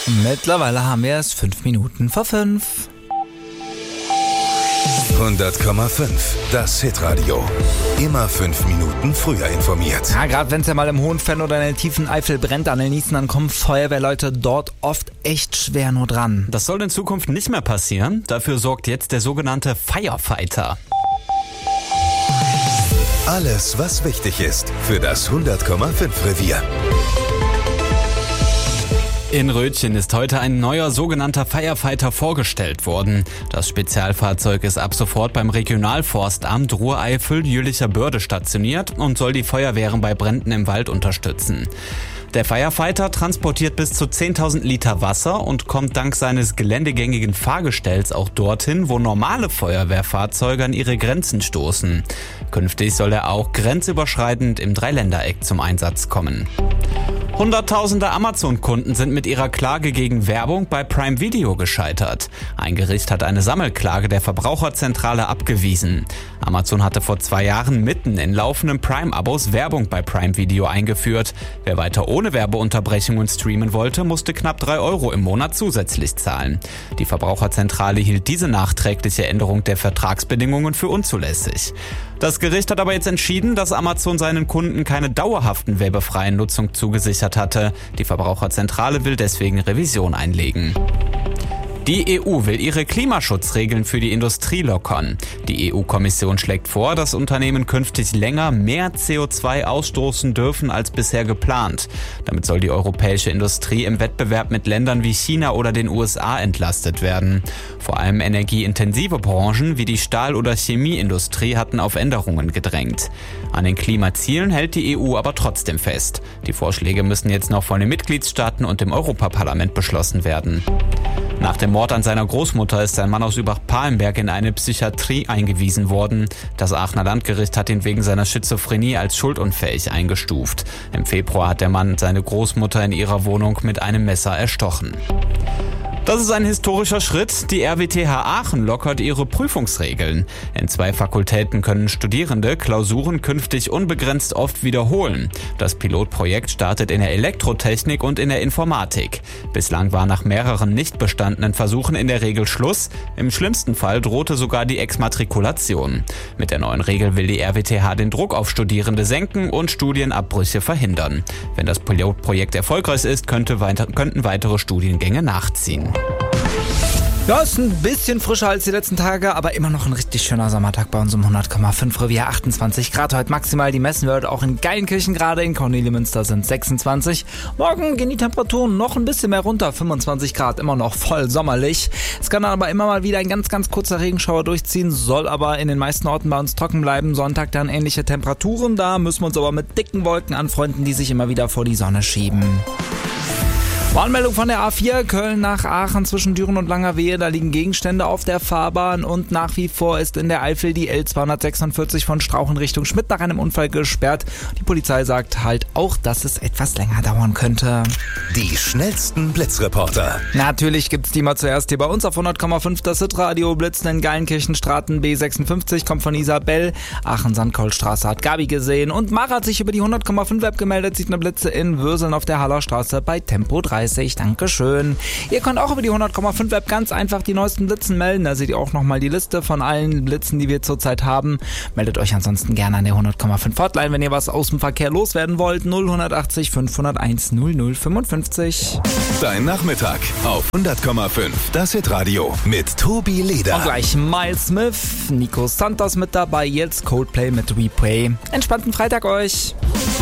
Mittlerweile haben wir es 5 Minuten vor 5. 100,5. Das Hitradio. Immer 5 Minuten früher informiert. Ja, gerade wenn es ja mal im Hohenfern oder in der tiefen Eifel brennt an den Niesen, dann kommen Feuerwehrleute dort oft echt schwer nur dran. Das soll in Zukunft nicht mehr passieren. Dafür sorgt jetzt der sogenannte Firefighter. Alles, was wichtig ist für das 100,5 Revier. In Rötchen ist heute ein neuer sogenannter Firefighter vorgestellt worden. Das Spezialfahrzeug ist ab sofort beim Regionalforstamt Ruhr-Eifel-Jülicher Börde stationiert und soll die Feuerwehren bei Bränden im Wald unterstützen. Der Firefighter transportiert bis zu 10.000 Liter Wasser und kommt dank seines geländegängigen Fahrgestells auch dorthin, wo normale Feuerwehrfahrzeuge an ihre Grenzen stoßen. Künftig soll er auch grenzüberschreitend im Dreiländereck zum Einsatz kommen. Hunderttausende Amazon-Kunden sind mit ihrer Klage gegen Werbung bei Prime Video gescheitert. Ein Gericht hat eine Sammelklage der Verbraucherzentrale abgewiesen. Amazon hatte vor 2 Jahren mitten in laufenden Prime-Abos Werbung bei Prime Video eingeführt. Wer weiter ohne Werbeunterbrechungen streamen wollte, musste knapp 3 € im Monat zusätzlich zahlen. Die Verbraucherzentrale hielt diese nachträgliche Änderung der Vertragsbedingungen für unzulässig. Das Gericht hat aber jetzt entschieden, dass Amazon seinen Kunden keine dauerhaften werbefreien Nutzung zugesichert hatte. Die Verbraucherzentrale will deswegen Revision einlegen. Die EU will ihre Klimaschutzregeln für die Industrie lockern. Die EU-Kommission schlägt vor, dass Unternehmen künftig länger mehr CO2 ausstoßen dürfen als bisher geplant. Damit soll die europäische Industrie im Wettbewerb mit Ländern wie China oder den USA entlastet werden. Vor allem energieintensive Branchen wie die Stahl- oder Chemieindustrie hatten auf Änderungen gedrängt. An den Klimazielen hält die EU aber trotzdem fest. Die Vorschläge müssen jetzt noch von den Mitgliedstaaten und dem Europaparlament beschlossen werden. Nach dem Mord an seiner Großmutter ist ein Mann aus Übach-Palenberg in eine Psychiatrie eingewiesen worden. Das Aachener Landgericht hat ihn wegen seiner Schizophrenie als schuldunfähig eingestuft. Im Februar hat der Mann seine Großmutter in ihrer Wohnung mit einem Messer erstochen. Das ist ein historischer Schritt. Die RWTH Aachen lockert ihre Prüfungsregeln. In 2 Fakultäten können Studierende Klausuren künftig unbegrenzt oft wiederholen. Das Pilotprojekt startet in der Elektrotechnik und in der Informatik. Bislang war nach mehreren nicht bestandenen Versuchen in der Regel Schluss. Im schlimmsten Fall drohte sogar die Exmatrikulation. Mit der neuen Regel will die RWTH den Druck auf Studierende senken und Studienabbrüche verhindern. Wenn das Pilotprojekt erfolgreich ist, könnten weitere Studiengänge nachziehen. Ja, ist ein bisschen frischer als die letzten Tage, aber immer noch ein richtig schöner Sommertag bei uns um 100,5 Revier. 28 Grad heute maximal, die messen wir heute auch in Geilenkirchen gerade, in Kornelimünster sind 26. Morgen gehen die Temperaturen noch ein bisschen mehr runter, 25 Grad, immer noch voll sommerlich. Es kann dann aber immer mal wieder ein ganz, ganz kurzer Regenschauer durchziehen, soll aber in den meisten Orten bei uns trocken bleiben. Sonntag dann ähnliche Temperaturen, da müssen wir uns aber mit dicken Wolken anfreunden, die sich immer wieder vor die Sonne schieben. Warnmeldung von der A4, Köln nach Aachen zwischen Düren und Langerwehe. Da liegen Gegenstände auf der Fahrbahn und nach wie vor ist in der Eifel die L246 von Strauch in Richtung Schmidt nach einem Unfall gesperrt. Die Polizei sagt halt auch, dass es etwas länger dauern könnte. Die schnellsten Blitzreporter. Natürlich gibt's die mal zuerst hier bei uns auf 100,5 das Hitradio. Blitzen in Geilenkirchenstraßen B56, kommt von Isabel. Aachen-Sandkollstraße hat Gabi gesehen. Und Mara hat sich über die 100,5 App gemeldet, sieht eine Blitze in Würseln auf der Hallerstraße bei Tempo 30. Dankeschön. Ihr könnt auch über die 100,5 App ganz einfach die neuesten Blitzen melden. Da seht ihr auch nochmal die Liste von allen Blitzen, die wir zurzeit haben. Meldet euch ansonsten gerne an der 100,5 Hotline, wenn ihr was aus dem Verkehr loswerden wollt. 0180 501 0055. Dein Nachmittag auf 100,5. Das Hitradio mit Tobi Leder. Und gleich Miles Smith, Nico Santos mit dabei. Jetzt Coldplay mit Replay. Entspannten Freitag euch.